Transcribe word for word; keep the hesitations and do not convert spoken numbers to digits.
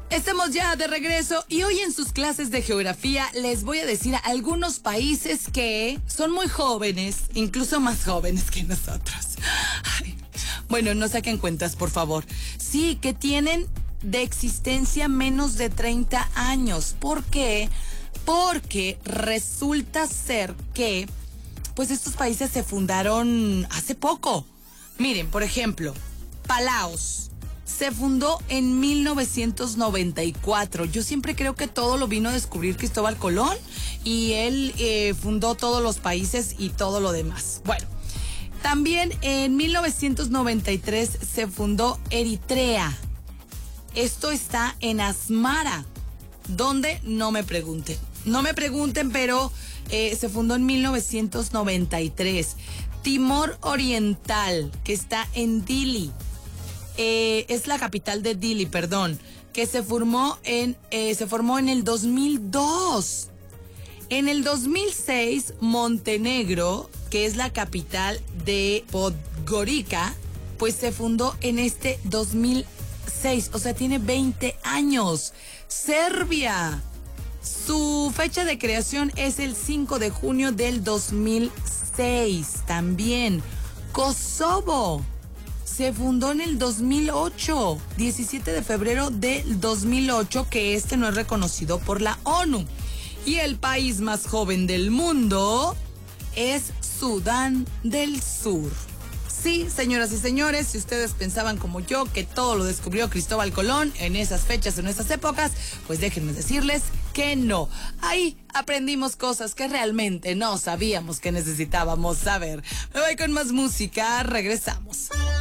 Estamos ya de regreso y hoy en sus clases de geografía les voy a decir algunos países que son muy jóvenes, incluso más jóvenes que nosotros. Ay, bueno, no saquen cuentas, por favor. Sí, que tienen de existencia menos de treinta años. ¿Por qué? Porque resulta ser que, pues estos países se fundaron hace poco. Miren, por ejemplo, Palaos. Se fundó en mil novecientos noventa y cuatro. Yo siempre creo que todo lo vino a descubrir Cristóbal Colón y él eh, fundó todos los países y todo lo demás. Bueno, también en mil novecientos noventa y tres se fundó Eritrea. Esto está en Asmara. ¿Dónde? No me pregunten. No me pregunten, pero eh, se fundó en mil novecientos noventa y tres. Timor Oriental, que está en Dili. Eh, es la capital de Dili, perdón, que se formó en eh, se formó en el dos mil dos. En el dos mil seis, Montenegro, que es la capital de Podgorica, pues se fundó en este dos mil seis, o sea, tiene veinte años. Serbia, su fecha de creación es el cinco de junio del dos mil seis. También Kosovo se fundó en el dos mil ocho, diecisiete de febrero del dos mil ocho, que este no es reconocido por la ONU. Y el país más joven del mundo es Sudán del Sur. Sí, señoras y señores, si ustedes pensaban como yo que todo lo descubrió Cristóbal Colón en esas fechas, en esas épocas, pues déjenme decirles que no. Ahí aprendimos cosas que realmente no sabíamos que necesitábamos saber. Me voy con más música, regresamos.